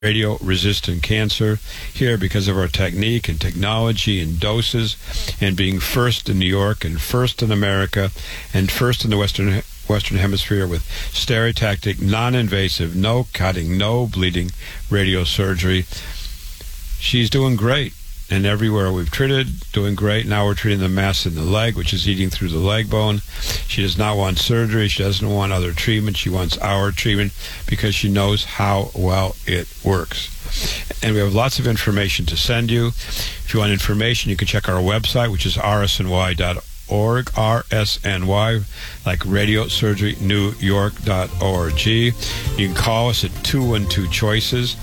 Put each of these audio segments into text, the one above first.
radio-resistant cancer here because of our technique and technology and doses and being first in New York and first in America and first in the Western Hemisphere with stereotactic, non-invasive, no cutting, no bleeding radiosurgery. She's doing great. And everywhere we've treated, doing great. Now we're treating the mass in the leg, which is eating through the leg bone. She does not want surgery. She doesn't want other treatment. She wants our treatment because she knows how well it works. And we have lots of information to send you. If you want information, you can check our website, which is rsny.org, RSNY, like radiosurgerynewyork.org. You can call us at 212-CHOICES,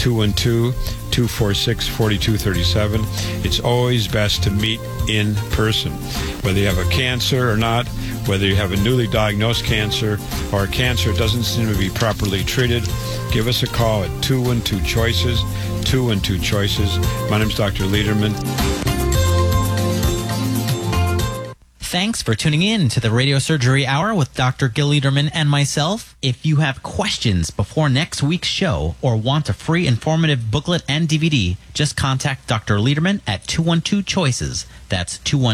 212-246-4237. It's always best to meet in person. Whether you have a cancer or not, whether you have a newly diagnosed cancer or a cancer doesn't seem to be properly treated, give us a call at 212-CHOICES, 212-CHOICES. My name is Dr. Lederman. Thanks for tuning in to the Radio Surgery Hour with Dr. Gil Lederman and myself. If you have questions before next week's show or want a free informative booklet and DVD, just contact Dr. Lederman at 212-CHOICES. That's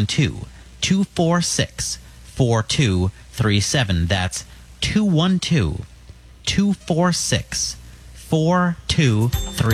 212-246-4237. That's 212-246-4237.